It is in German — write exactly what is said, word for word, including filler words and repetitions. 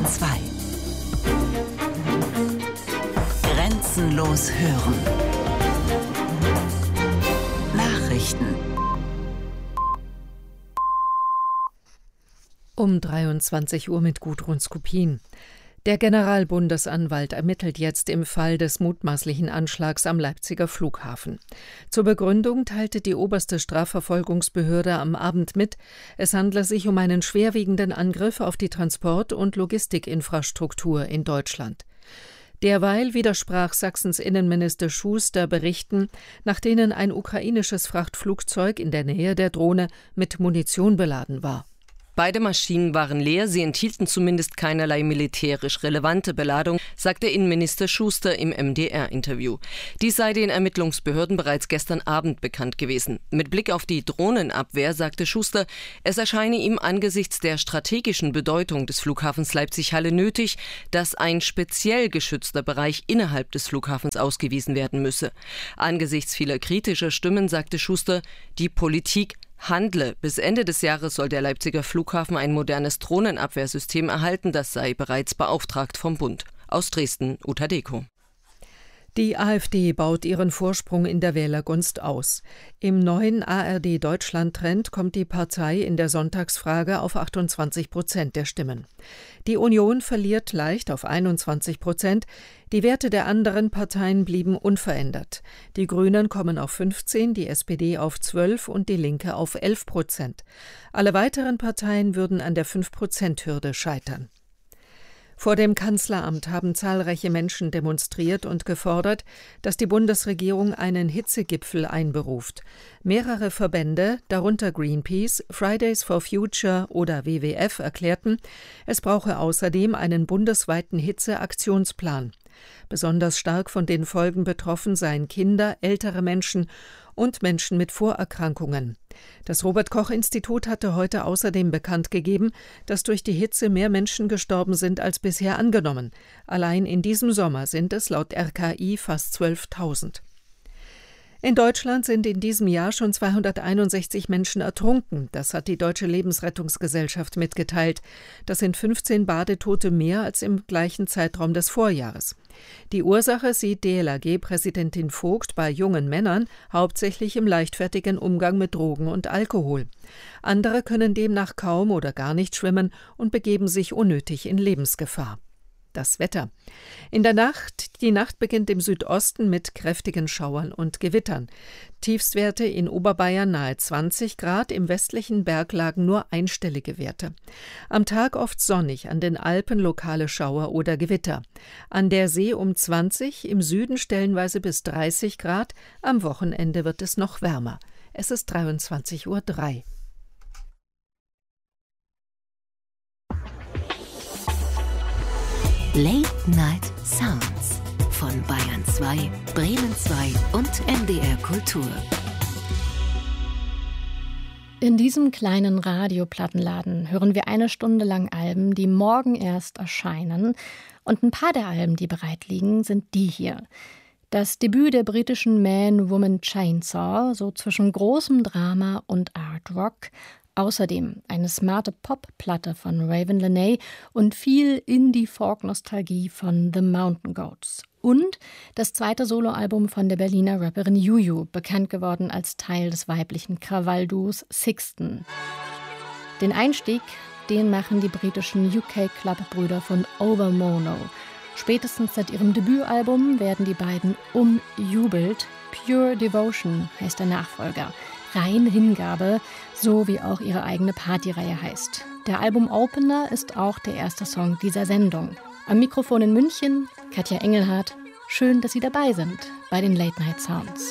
zwei. Grenzenlos hören. Nachrichten. Um dreiundzwanzig Uhr mit Gudrun Skupin. Der Generalbundesanwalt ermittelt jetzt im Fall des mutmaßlichen Anschlags am Leipziger Flughafen. Zur Begründung teilte die oberste Strafverfolgungsbehörde am Abend mit, es handle sich um einen schwerwiegenden Angriff auf die Transport- und Logistikinfrastruktur in Deutschland. Derweil widersprach Sachsens Innenminister Schuster Berichten, nach denen ein ukrainisches Frachtflugzeug in der Nähe der Drohne mit Munition beladen war. Beide Maschinen waren leer, sie enthielten zumindest keinerlei militärisch relevante Beladung, sagte Innenminister Schuster im M D R-Interview. Dies sei den Ermittlungsbehörden bereits gestern Abend bekannt gewesen. Mit Blick auf die Drohnenabwehr sagte Schuster, es erscheine ihm angesichts der strategischen Bedeutung des Flughafens Leipzig-Halle nötig, dass ein speziell geschützter Bereich innerhalb des Flughafens ausgewiesen werden müsse. Angesichts vieler kritischer Stimmen sagte Schuster, die Politik handle. Bis Ende des Jahres soll der Leipziger Flughafen ein modernes Drohnenabwehrsystem erhalten. Das sei bereits beauftragt vom Bund. Aus Dresden, Uta Deko. Die AfD baut ihren Vorsprung in der Wählergunst aus. Im neuen A R D-Deutschland-Trend kommt die Partei in der Sonntagsfrage auf achtundzwanzig Prozent der Stimmen. Die Union verliert leicht auf einundzwanzig Prozent. Die Werte der anderen Parteien blieben unverändert. Die Grünen kommen auf fünfzehn, die S P D auf zwölf und die Linke auf elf Prozent. Alle weiteren Parteien würden an der fünf Prozent Hürde scheitern. Vor dem Kanzleramt haben zahlreiche Menschen demonstriert und gefordert, dass die Bundesregierung einen Hitzegipfel einberuft. Mehrere Verbände, darunter Greenpeace, Fridays for Future oder W W F, erklärten, es brauche außerdem einen bundesweiten Hitzeaktionsplan. Besonders stark von den Folgen betroffen seien Kinder, ältere Menschen und Menschen mit Vorerkrankungen. Das Robert-Koch-Institut hatte heute außerdem bekannt gegeben, dass durch die Hitze mehr Menschen gestorben sind als bisher angenommen. Allein in diesem Sommer sind es laut R K I fast zwölftausend. In Deutschland sind in diesem Jahr schon zweihunderteinundsechzig Menschen ertrunken. Das hat die Deutsche Lebensrettungsgesellschaft mitgeteilt. Das sind fünfzehn Badetote mehr als im gleichen Zeitraum des Vorjahres. Die Ursache sieht D L R G-Präsidentin Vogt bei jungen Männern hauptsächlich im leichtfertigen Umgang mit Drogen und Alkohol. Andere können demnach kaum oder gar nicht schwimmen und begeben sich unnötig in Lebensgefahr. Das Wetter. In der Nacht, die Nacht beginnt im Südosten mit kräftigen Schauern und Gewittern. Tiefstwerte in Oberbayern nahe zwanzig Grad, im westlichen Berglagen nur einstellige Werte. Am Tag oft sonnig, an den Alpen lokale Schauer oder Gewitter. An der See um zwanzig, im Süden stellenweise bis dreißig Grad, am Wochenende wird es noch wärmer. Es ist dreiundzwanzig Uhr drei. Late Night Sounds von Bayern zwei, Bremen zwei und M D R Kultur. In diesem kleinen Radioplattenladen hören wir eine Stunde lang Alben, die morgen erst erscheinen. Und ein paar der Alben, die bereit liegen, sind die hier. Das Debüt der britischen Man-Woman Chainsaw, so zwischen großem Drama und Art Rock. Außerdem eine smarte Pop-Platte von Raven Lenae und viel Indie-Folk-Nostalgie von The Mountain Goats. Und das zweite Soloalbum von der Berliner Rapperin Juju, bekannt geworden als Teil des weiblichen Krawallduos Sixten. Den Einstieg, den machen die britischen U K-Club-Brüder von Overmono. Spätestens seit ihrem Debütalbum werden die beiden umjubelt. Pure Devotion heißt der Nachfolger. Rein Hingabe, so wie auch ihre eigene Partyreihe heißt. Der Album-Opener ist auch der erste Song dieser Sendung. Am Mikrofon in München, Katja Engelhardt. Schön, dass Sie dabei sind bei den Late Night Sounds.